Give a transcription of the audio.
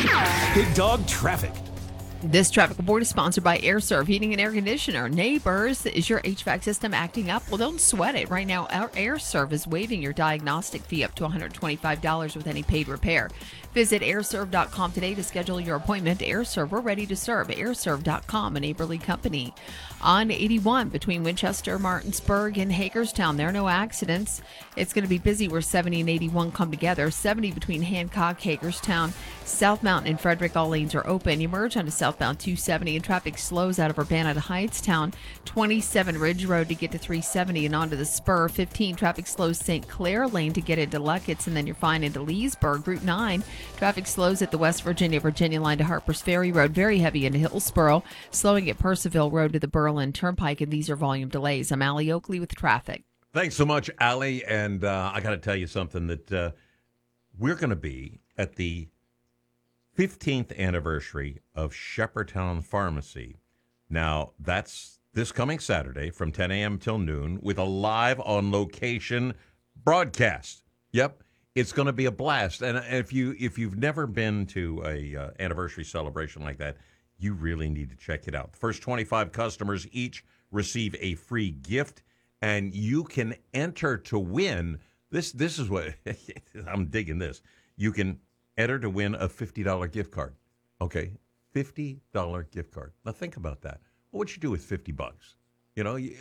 Big Dog Traffic. This traffic report is sponsored by AirServe Heating and Air Conditioner. Neighbors, is your HVAC system acting up? Well, don't sweat it. Right now, our AirServe is waiving your diagnostic fee up to $125 with any paid repair. Visit airserve.com today to schedule your appointment. AirServe, we're ready to serve. Airserve.com, a neighborly company. On 81 between Winchester, Martinsburg, and Hagerstown, there are no accidents. It's going to be busy where 70 and 81 come together. 70 between Hancock, Hagerstown, South Mountain, and Frederick. All lanes are open. You merge onto southbound 270 and traffic slows out of Urbana to Hightstown. 27 Ridge Road to get to 370 and onto the spur. 15 traffic slows St. Clair Lane to get into Luckett's, and then you're fine into Leesburg. Route 9 traffic slows at the West Virginia line to Harpers Ferry Road. Very heavy into Hillsboro. Slowing at Percival Road to the Berlin Turnpike, and these are volume delays. I'm Allie Oakley with traffic. Thanks so much, Allie. And I got to tell you something that we're going to be at the 15th anniversary of Shepherdtown Pharmacy. Now, that's this coming Saturday from 10 a.m. till noon with a live on location broadcast. Yep, it's going to be a blast. And if you've never been to a anniversary celebration like that, you really need to check it out. The first 25 customers each receive a free gift, and you can enter to win. This is what I'm digging this. You can enter to win a $50 gift card. Okay, $50 gift card. Now think about that. What would you do with $50? You know,